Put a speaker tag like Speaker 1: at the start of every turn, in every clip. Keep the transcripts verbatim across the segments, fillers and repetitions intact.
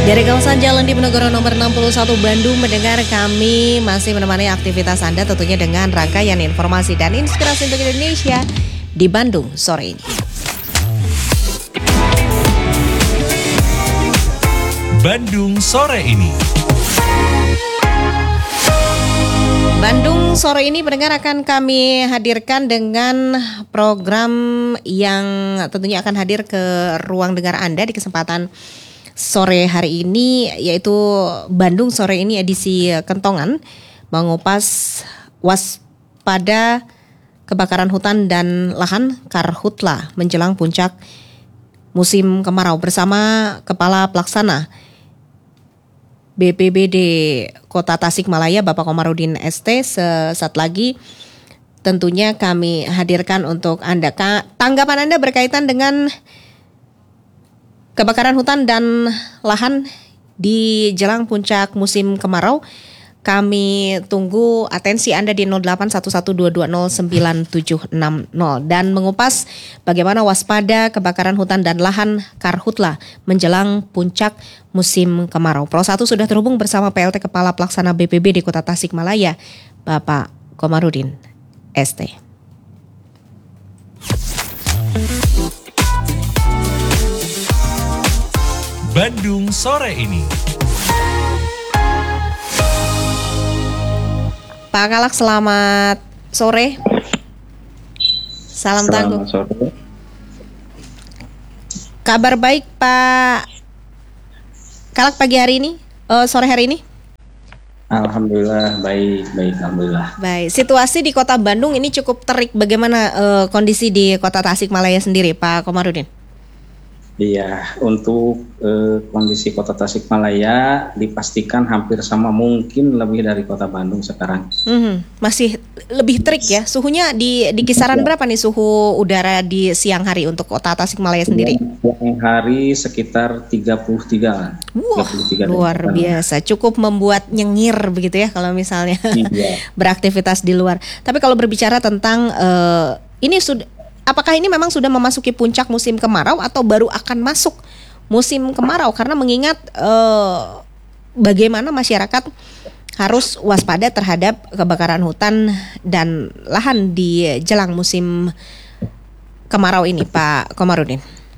Speaker 1: Dari kawasan Jalan Diponegoro nomor enam puluh satu Bandung, mendengar kami masih menemani aktivitas Anda tentunya dengan rangkaian informasi dan inspirasi untuk Indonesia di Bandung sore ini.
Speaker 2: Bandung sore ini.
Speaker 1: Bandung sore ini pendengar akan kami hadirkan dengan program yang tentunya akan hadir ke ruang dengar Anda di kesempatan sore hari ini, yaitu Bandung sore ini edisi Kentongan, mengupas waspada kebakaran hutan dan lahan Karhutla menjelang puncak musim kemarau bersama Kepala Pelaksana B P B D Kota Tasikmalaya Bapak Komarudin S T. Sesaat lagi tentunya kami hadirkan untuk Anda. Tanggapan Anda berkaitan dengan kebakaran hutan dan lahan di jelang puncak musim kemarau, kami tunggu atensi Anda di nol delapan satu satu dua dua nol sembilan tujuh enam nol dan mengupas bagaimana waspada kebakaran hutan dan lahan Karhutla menjelang puncak musim kemarau. Pro satu sudah terhubung bersama P L T Kepala Pelaksana B P B D Kota Tasikmalaya, Bapak Komarudin S T.
Speaker 2: Bandung sore ini.
Speaker 1: Pak Kalak, selamat sore. Salam tangguh.
Speaker 3: Selamat sore.
Speaker 1: Kabar baik Pak Kalak pagi hari ini, uh, sore hari ini?
Speaker 3: Alhamdulillah baik, baik, alhamdulillah.
Speaker 1: Baik, situasi di Kota Bandung ini cukup terik. Bagaimana uh, kondisi di Kota Tasikmalaya sendiri, Pak Komarudin?
Speaker 3: Iya, untuk eh, kondisi Kota Tasikmalaya dipastikan hampir sama, mungkin lebih dari Kota Bandung sekarang.
Speaker 1: Mm-hmm. Masih lebih terik ya. Suhunya di di kisaran ya. Berapa nih suhu udara di siang hari untuk Kota Tasikmalaya sendiri?
Speaker 3: Siang hari sekitar tiga puluh tiga.
Speaker 1: Wah, tiga puluh tiga luar biasa. Cukup membuat nyengir begitu ya kalau misalnya iya. beraktivitas di luar. Tapi kalau berbicara tentang uh, ini sudah, apakah ini memang sudah memasuki puncak musim kemarau atau baru akan masuk musim kemarau? Karena mengingat eh, bagaimana masyarakat harus waspada terhadap kebakaran hutan dan lahan di jelang musim kemarau ini, Pak Komarudin.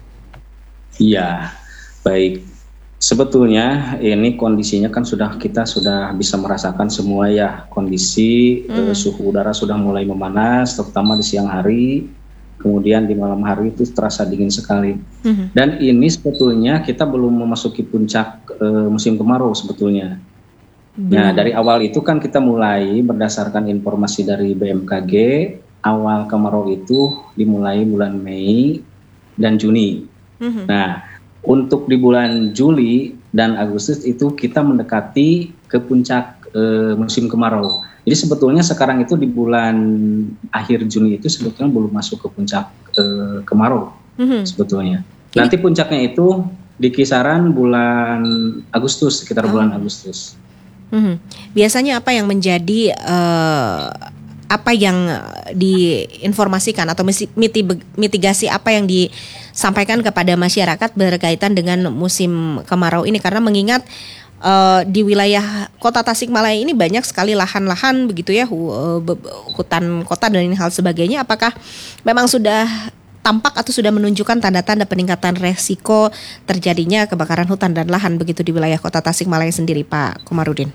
Speaker 3: Iya, baik. Sebetulnya ini kondisinya kan sudah kita sudah bisa merasakan semua ya, kondisi hmm. eh, suhu udara sudah mulai memanas, terutama di siang hari. Kemudian di malam hari itu terasa dingin sekali. Mm-hmm. Dan ini sebetulnya kita belum memasuki puncak e, musim kemarau sebetulnya. Mm. Nah, dari awal itu kan kita mulai berdasarkan informasi dari B M K G, awal kemarau itu dimulai bulan Mei dan Juni. Mm-hmm. Nah, untuk di bulan Juli dan Agustus itu kita mendekati ke puncak e, musim kemarau. Jadi sebetulnya sekarang itu di bulan akhir Juni itu sebetulnya belum masuk ke puncak eh, kemarau mm-hmm. sebetulnya. Ini... Nanti puncaknya itu di kisaran bulan Agustus, sekitar oh. bulan Agustus.
Speaker 1: Mm-hmm. Biasanya apa yang menjadi uh, apa yang diinformasikan atau mitigasi apa yang disampaikan kepada masyarakat berkaitan dengan musim kemarau ini? Karena mengingat Uh, di wilayah Kota Tasikmalaya ini banyak sekali lahan-lahan begitu ya, hu- hutan kota dan hal sebagainya. Apakah memang sudah tampak atau sudah menunjukkan tanda-tanda peningkatan resiko terjadinya kebakaran hutan dan lahan begitu di wilayah Kota Tasikmalaya sendiri, Pak Komarudin?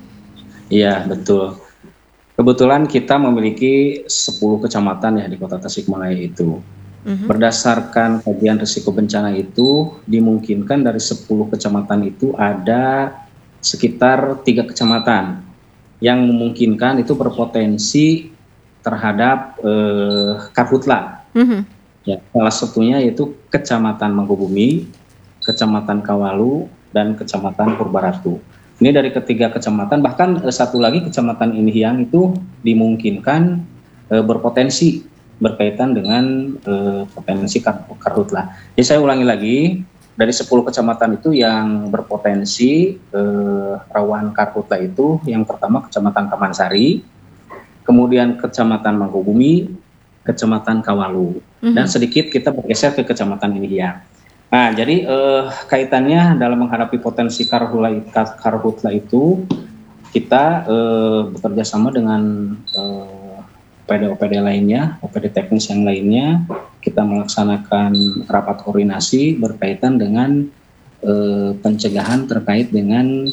Speaker 3: Iya, betul. Kebetulan kita memiliki sepuluh kecamatan ya di Kota Tasikmalaya itu. Mm-hmm. Berdasarkan kajian risiko bencana itu dimungkinkan dari sepuluh kecamatan itu ada sekitar tiga kecamatan yang memungkinkan itu berpotensi terhadap eh, Karhutla. Mm-hmm. Ya, salah satunya yaitu Kecamatan Mangkubumi, Kecamatan Kawalu, dan Kecamatan Purbaratu. Ini dari ketiga kecamatan, bahkan eh, satu lagi Kecamatan Inihiang itu dimungkinkan eh, berpotensi berkaitan dengan uh, potensi kar- Karhutla. Jadi saya ulangi lagi, dari sepuluh kecamatan itu yang berpotensi uh, rawan Karhutla itu, yang pertama Kecamatan Kamansari, kemudian Kecamatan Mangkubumi, Kecamatan Kawalu, mm-hmm. dan sedikit kita bergeser ke Kecamatan Inihiang. Nah, jadi eh, kaitannya dalam menghadapi potensi karhutla, karhutla itu kita eh, bekerja sama dengan eh, O P D-O P D lainnya, O P D teknis yang lainnya. Kita melaksanakan rapat koordinasi berkaitan dengan eh, pencegahan terkait dengan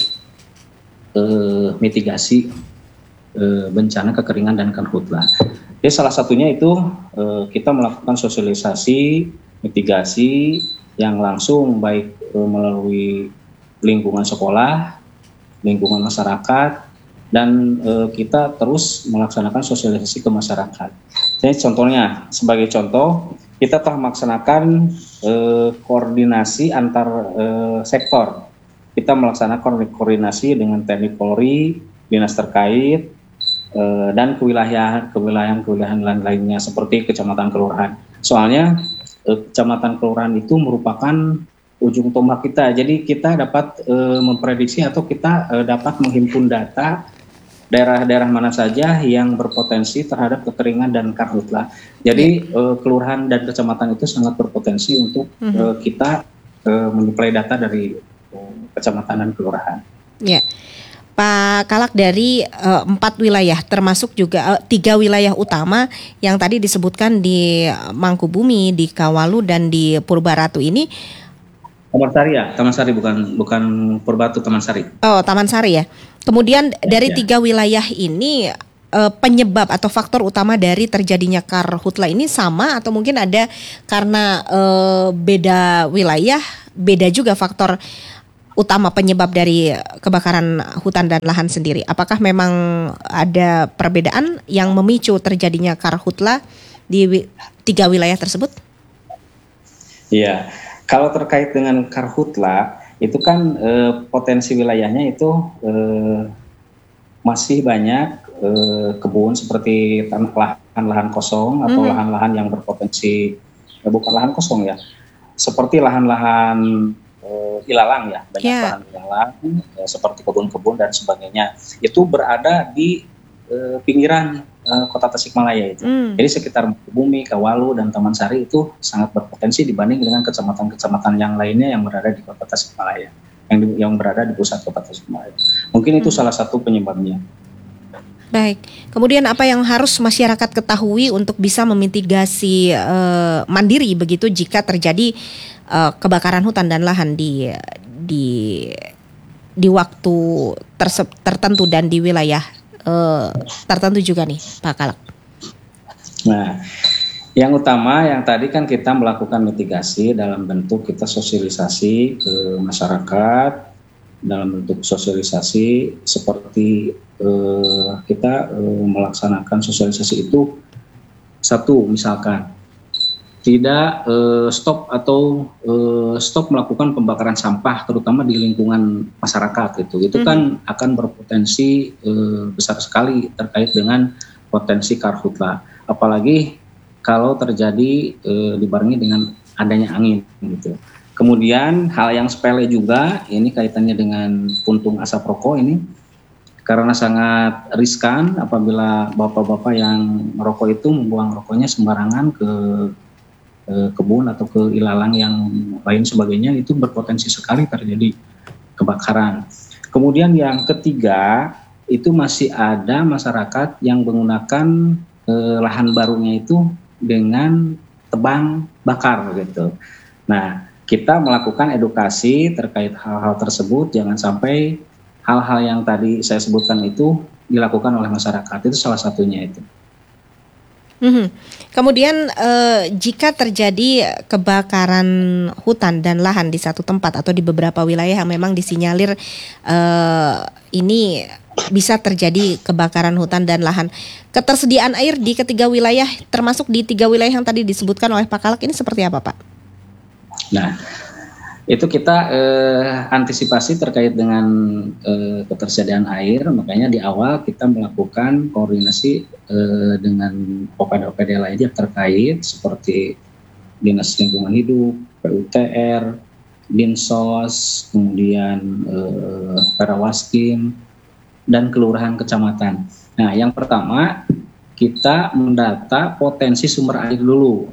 Speaker 3: eh, mitigasi eh, bencana kekeringan dan karhutla. Jadi salah satunya itu eh, kita melakukan sosialisasi mitigasi yang langsung baik eh, melalui lingkungan sekolah, lingkungan masyarakat, dan eh, kita terus melaksanakan sosialisasi ke masyarakat. Jadi contohnya, sebagai contoh, kita telah melaksanakan eh, koordinasi antar eh, sektor. Kita melaksanakan koordinasi dengan T N I Polri, dinas terkait, eh, dan kewilayahan, kewilayahan, kewilayahan lain-lainnya seperti kecamatan kelurahan. Soalnya eh, kecamatan kelurahan itu merupakan ujung tombak kita. Jadi kita dapat e, memprediksi atau kita e, dapat menghimpun data daerah-daerah mana saja yang berpotensi terhadap kekeringan dan karhutla. Jadi e, kelurahan dan kecamatan itu sangat berpotensi untuk mm-hmm. e, kita e, menyuplai data dari e, kecamatan dan kelurahan.
Speaker 1: Ya, Pak Kalak, dari e, empat wilayah, termasuk juga e, tiga wilayah utama yang tadi disebutkan di Mangkubumi, di Kawalu, dan di Purbaratu ini.
Speaker 3: Taman Sari ya, Taman Sari bukan bukan Purbatu, Taman Sari.
Speaker 1: Oh, Taman Sari ya. Kemudian
Speaker 3: ya,
Speaker 1: dari
Speaker 3: ya.
Speaker 1: tiga wilayah ini eh, penyebab atau faktor utama dari terjadinya karhutla ini sama atau mungkin ada karena eh, beda wilayah, beda juga faktor utama penyebab dari kebakaran hutan dan lahan sendiri. Apakah memang ada perbedaan yang memicu terjadinya karhutla di wi- tiga wilayah tersebut?
Speaker 3: Iya. Kalau terkait dengan karhutla, itu kan eh, potensi wilayahnya itu eh, masih banyak eh, kebun seperti tanah lahan-lahan kosong atau mm-hmm. lahan-lahan yang berpotensi, eh, bukan lahan kosong ya, seperti lahan-lahan eh, ilalang ya, banyak yeah. lahan ilalang, eh, seperti kebun-kebun dan sebagainya. Itu berada di eh, pinggiran eh, kota Tasikmalaya itu. Mm. Jadi sekitar Bumi, Kawalu, dan Taman Sari itu sangat berpotensi dibanding dengan kecamatan-kecamatan yang lainnya yang berada di kota Tasikmalaya, yang di, yang berada di pusat kota Tasikmalaya. Mungkin itu mm. salah satu penyebabnya.
Speaker 1: Baik. Kemudian apa yang harus masyarakat ketahui untuk bisa memitigasi uh, mandiri begitu jika terjadi uh, kebakaran hutan dan lahan di di di waktu terse- tertentu dan di wilayah Uh, tertentu juga nih Pak Kalak.
Speaker 3: Nah, yang utama yang tadi kan kita melakukan mitigasi dalam bentuk kita sosialisasi ke masyarakat, dalam bentuk sosialisasi seperti uh, kita uh, melaksanakan sosialisasi itu satu misalkan tidak uh, stop atau uh, stop melakukan pembakaran sampah terutama di lingkungan masyarakat itu itu mm-hmm. kan akan berpotensi uh, besar sekali terkait dengan potensi karhutla, apalagi kalau terjadi uh, dibarengi dengan adanya angin gitu. Kemudian hal yang sepele juga ini kaitannya dengan puntung asap rokok ini karena sangat riskan apabila bapak-bapak yang merokok itu membuang rokoknya sembarangan ke kebun atau ke ilalang yang lain sebagainya, itu berpotensi sekali terjadi kebakaran. Kemudian yang ketiga itu masih ada masyarakat yang menggunakan eh, lahan barunya itu dengan tebang bakar gitu. Nah, kita melakukan edukasi terkait hal-hal tersebut, jangan sampai hal-hal yang tadi saya sebutkan itu dilakukan oleh masyarakat, itu salah satunya itu.
Speaker 1: Mm-hmm. Kemudian eh, jika terjadi kebakaran hutan dan lahan di satu tempat atau di beberapa wilayah yang memang disinyalir eh, ini bisa terjadi kebakaran hutan dan lahan, ketersediaan air di ketiga wilayah termasuk di tiga wilayah yang tadi disebutkan oleh Pak Kalak ini seperti apa, Pak?
Speaker 3: Nah, itu kita eh, antisipasi terkait dengan eh, ketersediaan air, makanya di awal kita melakukan koordinasi eh, dengan O P D-O P D lainnya terkait seperti Dinas Lingkungan Hidup, P U T R, Dinsos, kemudian eh, Perawaskim, dan kelurahan kecamatan. Nah, yang pertama kita mendata potensi sumber air dulu.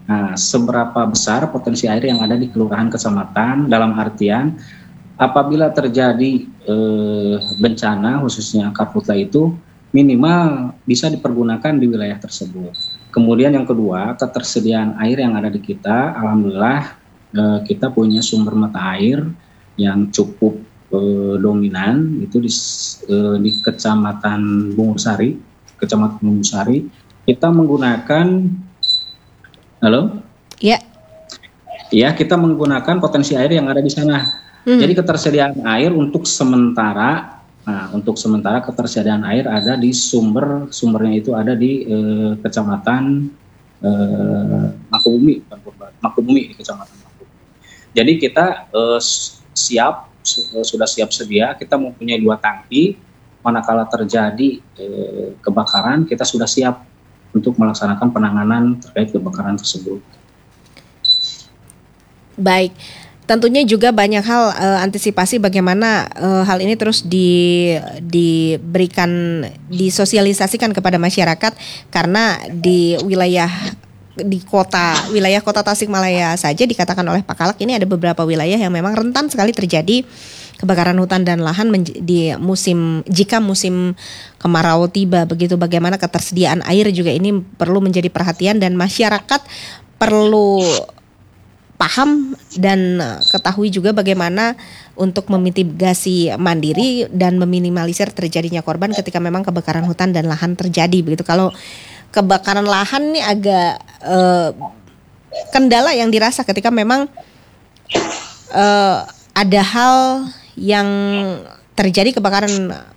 Speaker 3: Nah, seberapa besar potensi air yang ada di kelurahan kecamatan dalam artian apabila terjadi eh, bencana khususnya karhutla itu minimal bisa dipergunakan di wilayah tersebut. Kemudian yang kedua, ketersediaan air yang ada di kita, alhamdulillah eh, kita punya sumber mata air yang cukup eh, dominan itu di, eh, di Kecamatan Bungusari, Kecamatan Bungusari. Kita menggunakan, halo?
Speaker 1: Ya.
Speaker 3: Ya, kita menggunakan potensi air yang ada di sana. Hmm. Jadi ketersediaan air untuk sementara, nah untuk sementara ketersediaan air ada di sumber sumbernya itu ada di eh, Kecamatan eh, Mangkubumi, Mangkubumi di Kecamatan Mangkubumi. Jadi kita eh, siap su- sudah siap sedia, kita mempunyai dua tangki. Manakala terjadi eh, kebakaran, kita sudah siap untuk melaksanakan penanganan terkait kebakaran tersebut.
Speaker 1: Baik. Tentunya juga banyak hal uh, antisipasi bagaimana uh, hal ini terus di diberikan disosialisasikan kepada masyarakat, karena di wilayah di kota wilayah kota Tasikmalaya saja dikatakan oleh Pak Kalak ini ada beberapa wilayah yang memang rentan sekali terjadi kebakaran hutan dan lahan menj- di musim jika musim kemarau tiba. Begitu bagaimana ketersediaan air juga ini perlu menjadi perhatian dan masyarakat perlu paham dan ketahui juga bagaimana untuk memitigasi mandiri dan meminimalisir terjadinya korban ketika memang kebakaran hutan dan lahan terjadi. Begitu. Kalau kebakaran lahan ini agak eh, kendala yang dirasa ketika memang eh, ada hal yang terjadi kebakaran